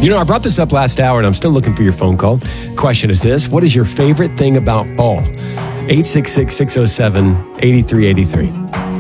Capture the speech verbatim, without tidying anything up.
You know, I brought this up last hour, and I'm still looking for your phone call. Question is this: what is your favorite thing about fall? eight six six, six oh seven, eight three eight three.